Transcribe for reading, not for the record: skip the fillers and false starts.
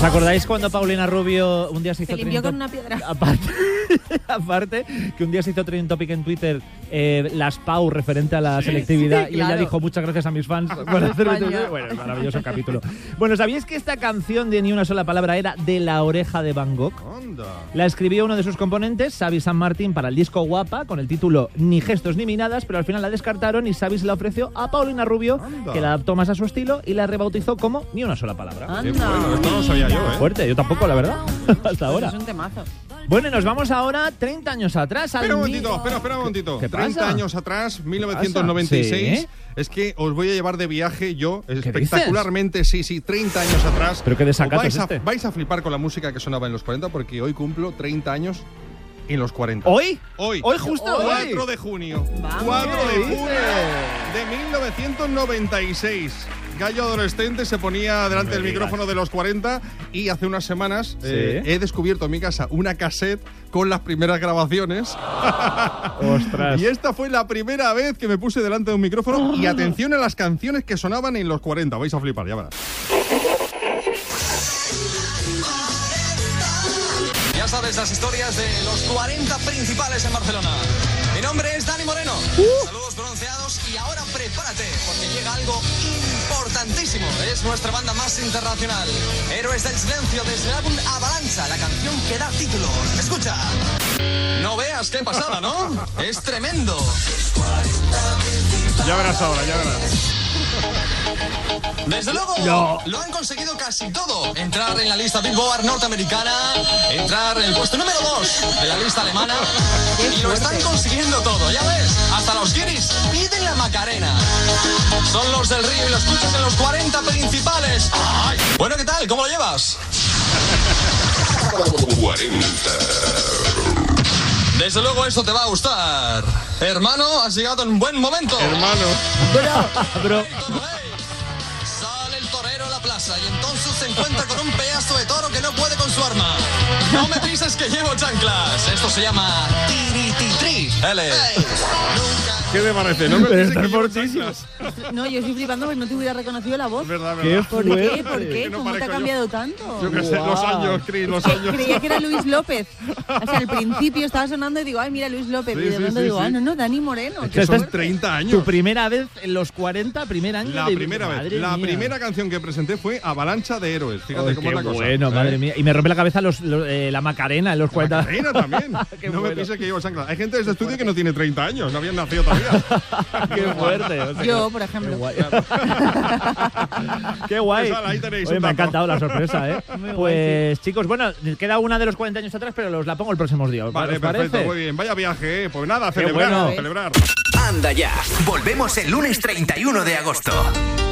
¿Os acordáis cuando Paulina Rubio un día se hizo limpió con una piedra? Aparte, que un día se hizo trending topic en Twitter, las Pau referente a la selectividad, sí, y claro. ella dijo muchas gracias a mis fans por hacerme. Bueno, maravilloso capítulo. Bueno, ¿sabíais que esta canción de Ni una sola palabra era de La oreja de Van Gogh? Onda. La escribió uno de sus componentes, Xavi San Martín, para el disco Guapa, con el título Ni gestos ni miradas, pero al final la descartaron y Xavi se la ofreció a Paulina Rubio, Anda. que la adaptó más a su estilo y la rebautizó como Ni una sola palabra. Anda. Qué bueno, esto no lo sabía yo, ¿eh? Fuerte, yo tampoco, la verdad, hasta ahora. Es un temazo. Bueno, y nos vamos ahora 30 años atrás. Espera un momentito, espera un momentito. ¿Qué pasa? 30 años atrás, 1996. ¿Sí? Es que os voy a llevar de viaje yo, ¿Qué espectacularmente, sí, 30 años atrás. Pero qué desacato Os es este. vais a flipar con la música que sonaba en los 40 porque hoy cumplo 30 años en los 40. ¿Hoy? Hoy Justo 4 de junio. Vamos. 4 de ¿Qué junio de 1996. Gallo adolescente se ponía delante del micrófono de los 40 y hace unas semanas he descubierto en mi casa una cassette con las primeras grabaciones. Ostras. Y esta fue la primera vez que me puse delante de un micrófono y atención a las canciones que sonaban en los 40. Vais a flipar, ya verás. Ya sabes las historias de los 40 principales en Barcelona. Mi nombre es Dani Moreno. Saludos bronceados y ahora prepárate porque llega algo importantísimo. Es nuestra banda más internacional. Héroes del Silencio desde el álbum Avalancha, la canción que da título. Escucha. No veas qué pasada, ¿no? Es tremendo. Ya verás ahora, ya verás. Desde luego, lo han conseguido casi todo. Entrar en la lista Billboard norteamericana, entrar en el puesto número 2 de la lista alemana. Y lo están consiguiendo todo, ya ves. Hasta los guiris piden la Macarena. Son los del Río y lo escuchas en los 40 principales. ¡Ay! Bueno, ¿qué tal? ¿Cómo lo llevas? 40. Desde luego esto te va a gustar. Hermano, has llegado en un buen momento. Hermano. Bro. Sale el torero a la plaza y entonces se encuentra con un pedazo de toro que no puede con su arma. No me pises que llevo chanclas. Esto se llama tirititri. L. ¿Qué te parece? No me Pero pienses están que llevo fortísimos. chanclas. No, yo estoy flipando porque no te hubiera reconocido la voz. Es verdad, Qué verdad. ¿Por qué? fuerte. ¿Por qué? Que no ¿Cómo te ha parezco cambiado yo. tanto? Yo qué sé, los Guau. años, Cris, los años. Creía que era Luis López. O sea, al principio estaba sonando y digo, ay, mira Luis López. Sí, y de sí, pronto sí, digo, sí. ah, no, Dani Moreno. Que son 30 años. Tu primera vez en los 40, primer año La de primera vez. Madre La mía. primera canción que presenté fue Avalancha de Héroes. Fíjate Ay, cómo es qué la cosa. bueno, madre mía. Y me rompe la cabeza la Macarena en los 40. Macarena también. Qué No me bueno. pienses que llevo chanclas. Hay gente de este estudio que no tiene 30 años. No habían nacido todavía. Qué fuerte. O sea, Yo, por ejemplo. Qué guay. Qué guay. Pues ala, ahí tenéis Oye, un me ha dato. encantado la sorpresa, ¿eh? Pues chicos, bueno, queda una de los 40 años atrás, pero os la pongo el próximo día. ¿Os Vale, parece? perfecto. Muy bien. Vaya viaje, ¿eh? Pues nada, Qué celebrar. bueno. Celebrar. Anda ya. Volvemos el lunes 31 de agosto.